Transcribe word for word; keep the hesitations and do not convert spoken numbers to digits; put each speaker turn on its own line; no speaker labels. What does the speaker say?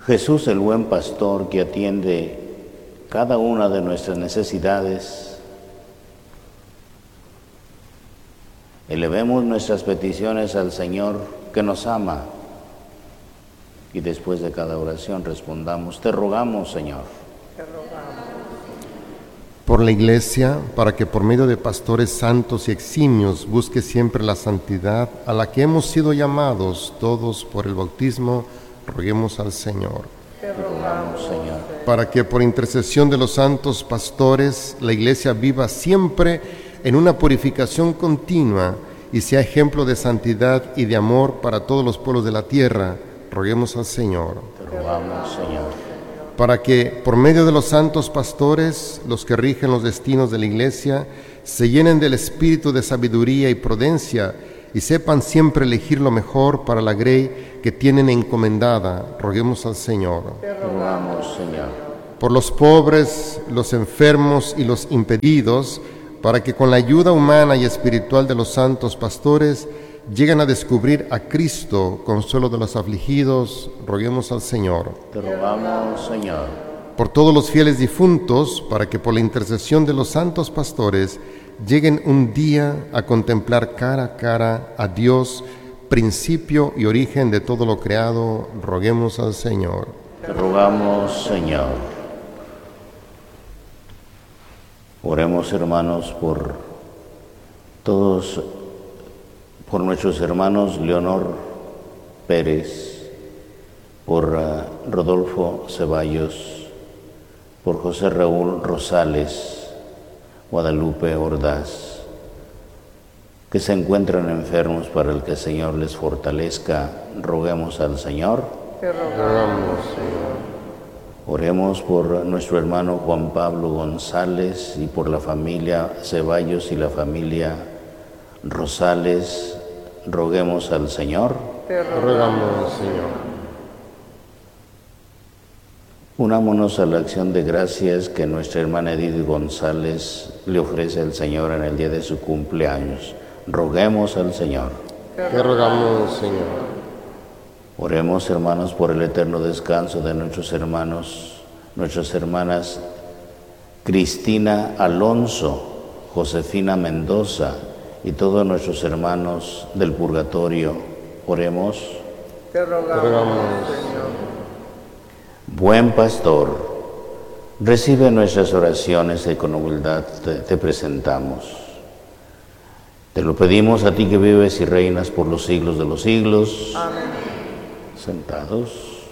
Jesús, el buen pastor que atiende cada una de nuestras necesidades, elevemos nuestras peticiones al Señor que nos ama y después de cada oración respondamos: te rogamos, Señor.
Te rogamos.
Por la Iglesia, para que por medio de pastores santos y eximios busque siempre la santidad a la que hemos sido llamados todos por el bautismo, roguemos al Señor.
Te rogamos, Señor.
Para que por intercesión de los santos pastores la Iglesia viva siempre en una purificación continua y sea ejemplo de santidad y de amor para todos los pueblos de la tierra, roguemos al Señor.
Te rogamos, Señor.
Para que por medio de los santos pastores, los que rigen los destinos de la Iglesia, se llenen del espíritu de sabiduría y prudencia y sepan siempre elegir lo mejor para la grey que tienen encomendada, roguemos al Señor.
Te
Rogamos, Señor.
Por los pobres, los enfermos y los impedidos, para que con la ayuda humana y espiritual de los santos pastores lleguen a descubrir a Cristo, consuelo de los afligidos, roguemos al Señor.
Te rogamos, Señor.
Por todos los fieles difuntos, para que por la intercesión de los santos pastores lleguen un día a contemplar cara a cara a Dios, principio y origen de todo lo creado, roguemos al Señor.
Te rogamos, Señor. Oremos, hermanos, por todos, por nuestros hermanos Leonor Pérez, por uh, Rodolfo Ceballos, por José Raúl Rosales, Guadalupe Ordaz, que se encuentran enfermos, para el que el Señor les fortalezca, roguemos al Señor.
Te rogamos, Señor.
Oremos por nuestro hermano Juan Pablo González y por la familia Ceballos y la familia Rosales, roguemos al Señor.
Te rogamos, Señor.
Unámonos a la acción de gracias que nuestra hermana Edith González le ofrece al Señor en el día de su cumpleaños. Roguemos al Señor.
Te rogamos, Señor.
Oremos, hermanos, por el eterno descanso de nuestros hermanos, nuestras hermanas Cristina Alonso, Josefina Mendoza y todos nuestros hermanos del purgatorio. Oremos.
Te rogamos,
Te rogamos,
Señor.
Buen pastor, recibe nuestras oraciones y con humildad te, te presentamos. Te lo pedimos a ti que vives y reinas por los siglos de los siglos.
Amén.
Sentados.